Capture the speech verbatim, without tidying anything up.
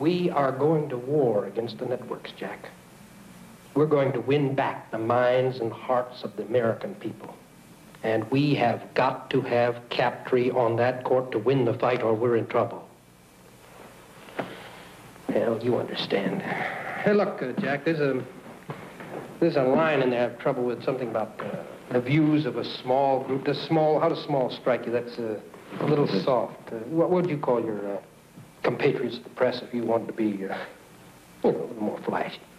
We are going to war against the networks, Jack. We're going to win back the minds and hearts of the American people. And we have got to have Captree on that court to win the fight, or we're in trouble. Hell, you understand. Hey, look, uh, Jack, there's a, there's a line in there I have trouble with, something about uh, the views of a small group. Does small, how does small strike you? That's uh, a little soft. Uh, what would you call your uh, compatriots of the press if you wanted to be, uh, you know, a little more flashy?